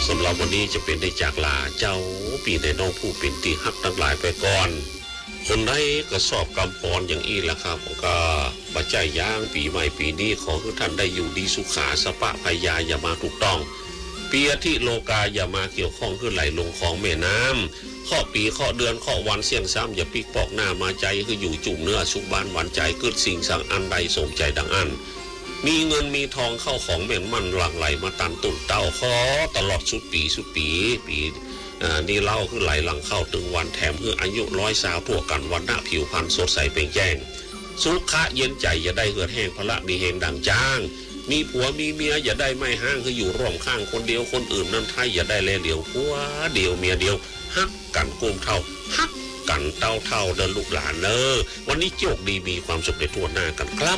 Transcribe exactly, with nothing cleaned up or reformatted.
สำหรับวันนี้จะเป็นได้จากลาเจ้าปีในน้องผู้เป็นที่ฮักทั้งหลายไปก่อนคนใดก็สอบกำปอนอย่างอี้แหละครับก็ปัจจัยย่างปีใหม่ปีนี้ขอให้ท่านได้อยู่ดีสุขาสปะพยาอย่ามาถูกต้องปีอธิโลกาอย่ามาเกี่ยวข้องขึ้นไหลลงของแม่น้ำข้อปีข้อเดือนข้อวันเสี่ยงซ้ำอย่าปิกปอกหน้ามาใจคืออยู่จุ่มเนื้อสุกบานหวานใจเกิดสิ่งสั่งอันใดสมใจดังอันมีเงินมีทองเข้าของแม่นมันหลั่งไหลมาตันตุ่นเต้าขอตลอดสุดปีสุดปีปีนี่เล่าคือไหลหลังเข้าตึงวันแถมคืออายุร้อยสาวพวกกันวันหน้าผิวพรรณสดใสเปล่งแจ้งสุขะเย็นใจอย่าได้เหือดแห้งพละมีแหงดังจ้างมีผัวมีเมียอย่าได้ไม่ห้างคืออยู่ร่วมข้างคนเดียวคนอื่นนั้นไทยอย่าได้แลเดียวผัวเดียวเมียเดียวฮักกันกุมเท่าฮักกันเต้าเท่าเดินลูกหลานเนอวันนี้โชคดีมีความสุขในทั่วหน้ากันครับ